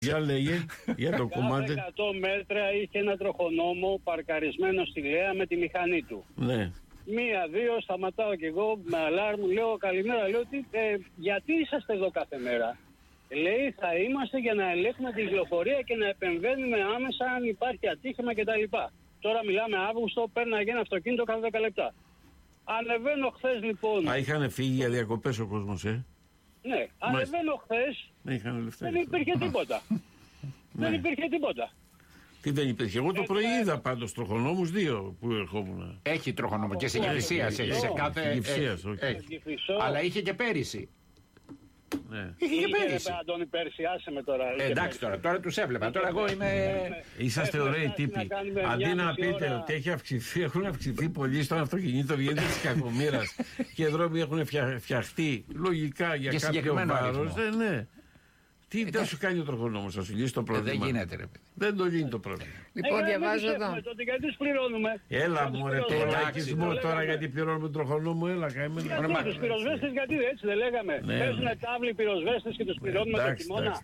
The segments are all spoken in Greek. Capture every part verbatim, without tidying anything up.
Για λέγε, για το κομμάτι. Κάθε εκατό μέτρα είχε ένα τροχονόμο παρκαρισμένο στη Λέα με τη μηχανή του. Ναι. Μία, δύο, σταματάω κι εγώ με αλάρμ, λέω καλημέρα, λέω τι, ε, γιατί είσαστε εδώ κάθε μέρα. Λέει θα είμαστε για να ελέγχουμε την κυκλοφορία και να επεμβαίνουμε άμεσα αν υπάρχει ατύχημα κτλ. Τώρα μιλάμε Αύγουστο, πέρναγε ένα αυτοκίνητο κάθε δέκα λεπτά. Ανεβαίνω χθες λοιπόν. Α, είχαν φύγει για διακοπές ο κόσμος, ε. Ναι, ανεβαίνω χθες. Δεν υπήρχε τίποτα. Δεν υπήρχε τίποτα. Τι δεν υπήρχε. Εγώ το πρωί είδα πάντως τροχονόμους δύο που ερχόμουν. Έχει τροχονόμο και σε Κηφισίας έχει. Σε κάθε. Αλλά είχε και πέρυσι. Ναι. Είχε και πέρυσι. Αντώνη, πέρυσι, άσε με τώρα. Ε, εντάξει τώρα, τώρα τους έβλεπα. Τώρα εγώ είμαι. Είσαστε ωραίοι τύποι. Αντί να πείτε ώρα... ότι έχει αυξηθεί, έχουν αυξηθεί πολύ στον αυτοκινήτο, βγαίνετε τη κακομοίρα και οι δρόμοι έχουν φτια... φτιαχτεί λογικά για, για κάποιο βάρος. Ε, ναι. Τι δεν σου κάνει ο τροχονόμος, θα σου λύσει το πρόβλημα. Ε, δεν γίνεται, ρε παιδί. Δεν το λύνει το πρόβλημα. Λοιπόν, ε, διαβάζω εδώ. Τότε γιατί τους πληρώνουμε. Έλα μου ρε το λαϊκισμό τώρα γιατί πληρώνουμε τον τροχονόμο, έλα καημένα. Γιατί τους πυροσβέστες, γιατί έτσι δεν λέγαμε. Παίζουν τάβλοι πυροσβέστες και τους πληρώνουμε το χειμώνα.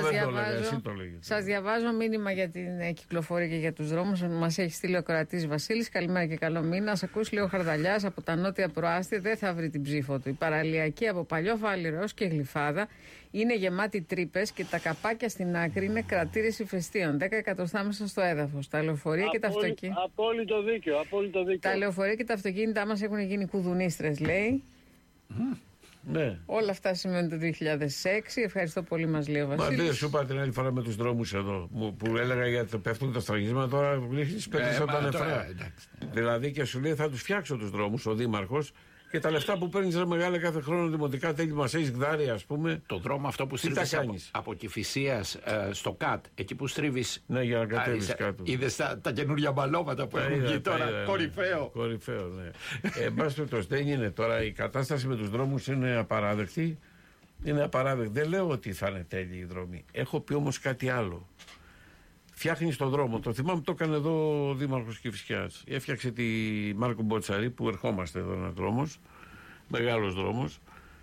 Σας διαβάζω μήνυμα για την κυκλοφορία και για τους δρόμους. Μας έχει στείλει ο Κρατής Βασίλης. Καλημέρα και καλό μήνα. Ας ακούσει λέει ο Χαρδαλιάς από τα νότια προάστια δεν θα βρει την ψήφο του. Η παραλιακή από Παλιόφαλη έως και Γλυφάδα είναι γεμάτη τρύπες και τα καπάκια στην άκρη είναι κρατήρες ηφαιστείων. δέκα εκατοστά μέσα στο έδαφος. Τα λεωφορεία και τα αυτοκίνητα. Απόλυτο δίκιο, απόλυτο δίκιο. Τα λεωφορεία και τα αυτοκίνητά μας έχουν γίνει κουδουνίστρες, λέει. Mm. Ναι. Όλα αυτά σημαίνουν το δύο χιλιάδες έξι. Ευχαριστώ πολύ, μας λέει ο Βασίλης. Μα δεν σου είπα την άλλη φορά με τους δρόμους εδώ που έλεγα για το πέφτουν τα στραγγίσματα. Τώρα ρίχνεις πέτρες από τα νεφρά. Δηλαδή και σου λέει θα τους φτιάξω τους δρόμους ο Δήμαρχος. Και τα λεφτά που παίρνεις ρε μεγάλα κάθε χρόνο δημοτικά τέλη μας έχεις γδάρει, ας πούμε. Το δρόμο αυτό που στρίβεις από, από Κηφισίας ε, στο ΚΑΤ, εκεί που στρίβεις. Ναι, για να κατέβεις κάτω. Είδες τα, τα καινούργια μπαλώματα που έχουν βγει τώρα. Είδα, κορυφαίο. Ναι. Κορυφαίο, ναι. Εν πάση περιπτώσει, δεν είναι τώρα. Η κατάσταση με τους δρόμους είναι απαράδεκτη. Είναι απαράδεκτη. Δεν λέω ότι θα είναι τέλειοι οι δρόμοι. Έχω πει όμως κάτι άλλο. Φτιάχνει τον δρόμο. Το θυμάμαι το έκανε εδώ ο Δήμαρχος Κηφισιάς. Έφτιαξε τη Μάρκο Μποτσαρή που ερχόμαστε εδώ ένας δρόμος, μεγάλος δρόμος,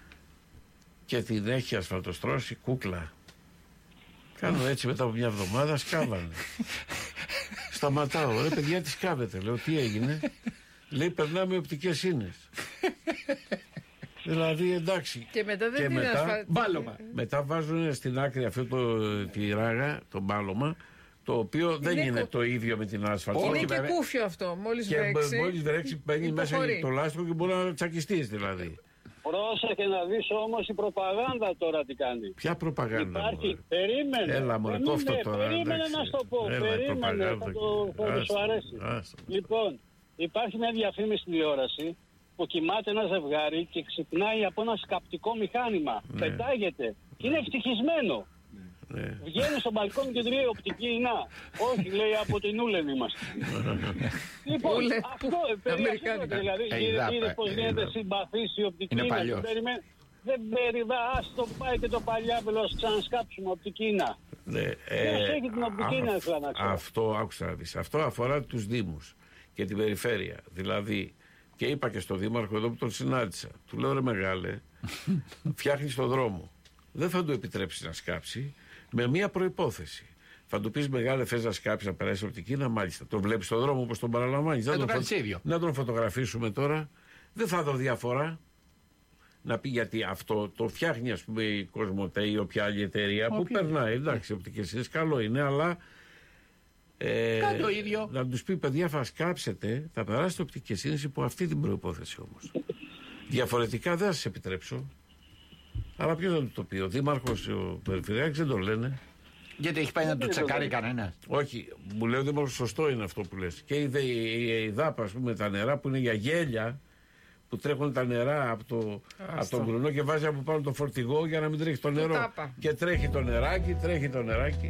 και την έχει ασφαλτοστρώσει κούκλα. Κάνω έτσι μετά από μια εβδομάδα, σκάβανε. Σταματάω, ρε παιδιά τι σκάβετε. Λέω τι έγινε. Λέει περνάμε οπτικές ίνες. Δηλαδή εντάξει. Και μετά δεν και την μετά, ασφα... μπάλωμα. Μετά βάζουν στην άκρη αυτό το, τη ράγα, το μπάλωμα. Το οποίο είναι δεν είναι κου... το ίδιο με την άσφαλτο. Είναι και βέβαια. Κούφιο αυτό. Μόλις και βρέξει. Μόλις βρέξει, μπαίνει μέσα το λάστιχο και μπορεί να τσακιστείς δηλαδή. Πρόσεχε να δεις όμως η προπαγάνδα τώρα τι κάνει. Ποια προπαγάνδα. Υπάρχει. Μωρέ. Περίμενε. Έλα μωρέ, κόφτω τώρα. Περίμενε εντάξει. Να στο πω. Έλα, περίμενε. Θα το, θα σου αρέσει. Άστα. Λοιπόν, υπάρχει μια διαφήμιση στην τηλεόραση που κοιμάται ένα ζευγάρι και ξυπνάει από ένα σκαπτικό μηχάνημα. Ναι. Πετάγεται. Και είναι ευτυχισμένο. Ναι. Βγαίνει στο μπαλκόνι και του λέει οπτική ινά. Όχι, λέει από την Ούλεν είμαστε. Λοιπόν, Ούλε, αυτό περίπου. Δηλαδή, είδε πως γίνεται συμπαθής η οπτική ινά. Δεν περιδά, ας το πάει και το παλιάβελο, ας ξανασκάψουμε οπτική ινά. Ποιος έχει την οπτική ινά, θέλω να ξέρω. Αυτό, άκουσα να δεις, αυτό αφορά τους Δήμους και την περιφέρεια. Δηλαδή, και είπα και στο Δήμαρχο εδώ που τον συνάντησα, του λέω ρε μεγάλε, φτιάχνεις το δρόμο. Δεν θα του επιτρέψει να σκάψει με μία προϋπόθεση. Θα του πεις μεγάλε θες να σκάψει να περάσει οπτική, να μάλιστα. Τον βλέπεις στον δρόμο όπως τον παραλαμβάνεις. Να, τον φω... να τον φωτογραφίσουμε τώρα. Δεν θα δω διαφορά. Να πει γιατί αυτό το φτιάχνει ας πούμε η Κοσμοτέ ή όποια άλλη εταιρεία okay. που περνάει. Εντάξει, οπτικές είναι καλό είναι, αλλά. Ε, Κάτι το ίδιο. Να τους πει παιδιά θα σκάψετε, θα περάσετε οπτικές είναι υπό αυτή την προϋπόθεση όμως. Διαφορετικά δεν θα σας επιτρέψω. Αλλά ποιος θα του το πει, ο Δήμαρχος, ο Περιφερειάρχης δεν το λένε. Γιατί έχει πάει να το τσεκάρει κανένα. Όχι, μου λέει ο Δήμαρχος σωστό είναι αυτό που λες. Και η, η, η ΔΑΠ, ας πούμε, τα νερά που είναι για γέλια, που τρέχουν τα νερά από, το, από τον κρουνό και βάζει από πάνω το φορτηγό για να μην τρέχει το νερό. Τάπα. Και τρέχει το νεράκι, τρέχει το νεράκι.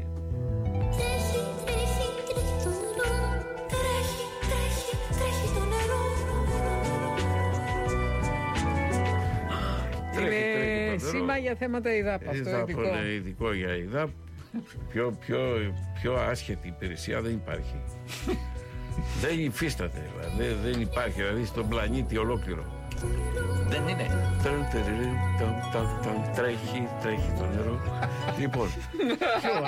Είναι σήμα για θέματα ΕΙΔΑΠ. Αυτό ειδικό. Είναι ειδικό για ΕΙΔΑΠ. πιο, πιο, πιο άσχετη υπηρεσία δεν υπάρχει. Δεν υφίσταται. Δεν, δεν υπάρχει. Δηλαδή στον πλανήτη ολόκληρο. Δεν είναι. Τρέχει, τρέχει το νερό. Λοιπόν.